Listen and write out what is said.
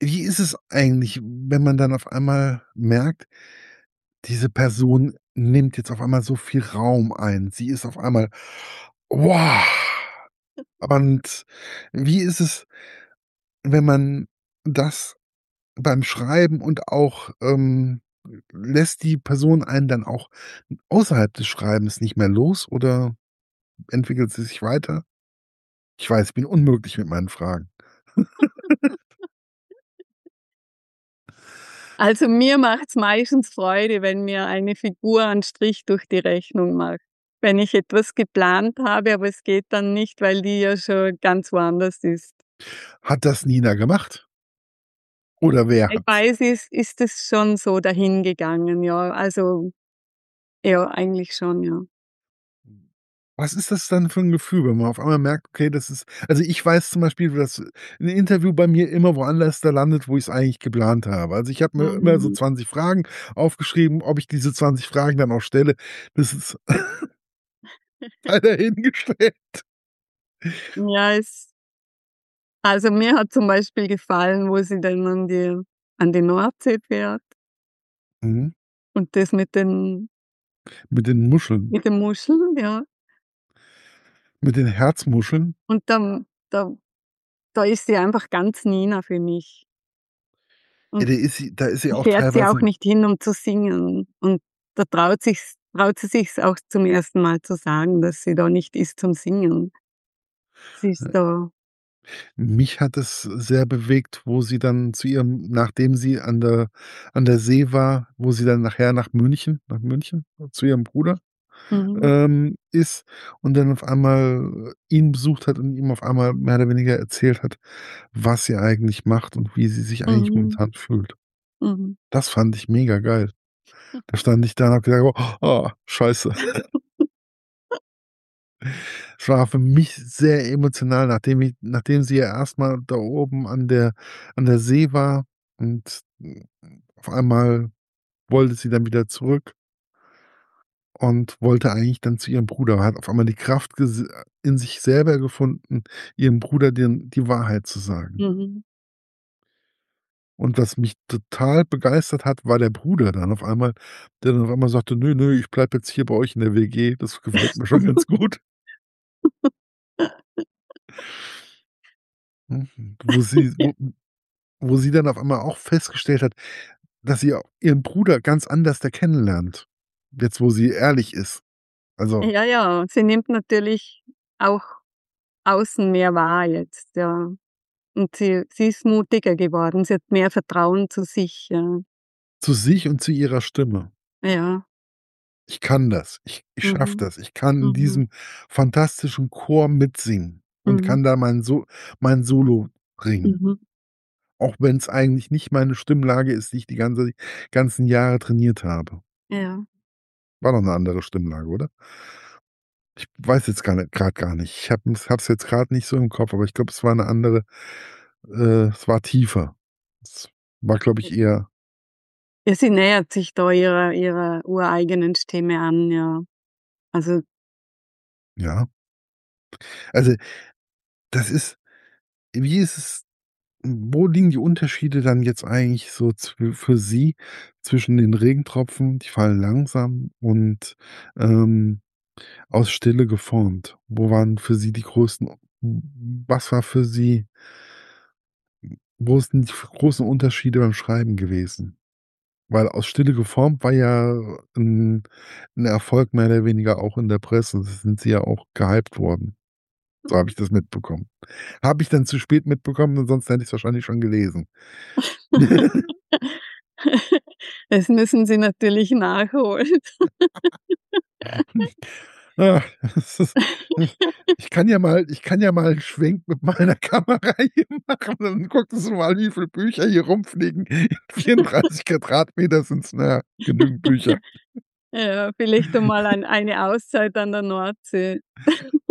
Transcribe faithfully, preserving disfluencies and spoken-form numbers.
Wie ist es eigentlich, wenn man dann auf einmal merkt, diese Person nimmt jetzt auf einmal so viel Raum ein. Sie ist auf einmal wow! Und wie ist es, wenn man das beim Schreiben und auch, ähm lässt die Person einen dann auch außerhalb des Schreibens nicht mehr los oder entwickelt sie sich weiter? Ich weiß, ich bin unmöglich mit meinen Fragen. Also, mir macht's meistens Freude, wenn mir eine Figur einen Strich durch die Rechnung macht. Wenn ich etwas geplant habe, aber es geht dann nicht, weil die ja schon ganz woanders ist. Hat das Nina gemacht? Oder wer hat's? Teilweise ist ist es schon so dahingegangen, ja. Also, ja, eigentlich schon, ja. Was ist das dann für 'n Gefühl, wenn man auf einmal merkt: „Okay, das ist“, also, ich weiß zum Beispiel, dass 'n Interview bei mir immer woanders da landet, wo ich's eigentlich geplant habe. Also, ich habe mir immer so Mhm. zwanzig Fragen aufgeschrieben, ob ich diese zwanzig Fragen dann auch stelle, das ist sei dahingestellt. Ja, es also, mir hat zum Beispiel gefallen, wo sie dann an die an die Nordsee fährt Mhm. und das mit den Mit den Muscheln. mit den Muscheln, ja. Mit den Herzmuscheln? Und dann da da ist sie einfach ganz Nina für mich. Ja, Und da ist sie da ist sie da auch fährt sie auch teilweise nicht hin, um zu singen. Und da traut sich's traut sie sich's auch zum ersten Mal zu sagen, dass sie da nicht ist zum Singen. Sie ist Äh da Mich hat es sehr bewegt, wo sie dann zu ihrem nachdem sie an der an der See war, wo sie dann nachher nach München nach München zu ihrem Bruder, Mhm. ähm, ist und dann auf einmal ihn besucht hat und ihm auf einmal mehr oder weniger erzählt hat, was sie eigentlich macht und wie sie sich eigentlich Mhm. momentan fühlt. Mhm. Das fand ich mega geil. Da stand ich da und habe gedacht: „Oh, scheiße.“ Es war für mich sehr emotional, nachdem ich nachdem sie ja erst mal da oben an der an der See war und, hm, auf einmal wollte sie dann wieder zurück und wollte eigentlich dann zu ihrem Bruder, hat auf einmal die Kraft ges in sich selber gefunden, ihrem Bruder den die Wahrheit zu sagen. Mhm. Und was mich total begeistert hat, war der Bruder dann auf einmal, der dann auf einmal sagte: „Ne, ne, ich bleibe jetzt hier bei euch in der WG, das gefällt mir schon ganz gut.“ Mhm. Wo sie wo wo sie dann auf einmal auch festgestellt hat, dass sie au ihren Bruder ganz anders da kennenlernt, jetzt wo sie ehrlich ist. Also Ja, ja, sie nimmt natürlich auch außen mehr wahr jetzt, ja. Und sie sie ist mutiger geworden. Sie hat mehr Vertrauen zu sich, ja. Zu sich und zu ihrer Stimme. Ja. „Ich kann das. Ich ich schaffe Mhm. das. Ich kann in Mhm. diesem fantastischen Chor mitsingen und Mhm. kann da mein So mein Solo bringen.“ Mhm. Auch wenn's eigentlich nicht meine Stimmlage ist, die ich die ganze ganzen Jahre trainiert habe. Ja. War doch 'ne andere Stimmlage, oder? Ich weiß jetzt gar nicht grad gar nicht. Ich habe es habe es jetzt grad nicht so im Kopf, aber ich glaube, es war 'ne andere äh, es war tiefer. Es war, glaube ich, eher Ja, sie nähert sich da ihrer ihrer ureigenen Stimme an, ja. Also Ja. Also, das ist wie ist es wo liegen die Unterschiede dann jetzt eigentlich so zw für Sie zwischen den Regentropfen, die fallen langsam und, ähm, aus Stille geformt? Wo waren für Sie die größten was war für Sie wo sind die f großen Unterschiede beim Schreiben gewesen? Weil aus Stille geformt war ja 'n 'n Erfolg mehr oder weniger auch in der Presse. Da sind Sie ja auch gehypt worden. So habe ich das mitbekommen. Habe ich dann zu spät mitbekommen, ansonsten hätte ich's wahrscheinlich schon gelesen. Das müssen Sie natürlich nachholen. Ah, das ist ich kann ja mal ich kann ja mal 'n Schwenk mit meiner Kamera hier machen, dann gucken Sie mal, wie viel Bücher hier rumfliegen. vierunddreißig Quadratmeter sind's, na ja, genügend Bücher. Ja, vielleicht einmal ein eine Auszeit an der Nordsee.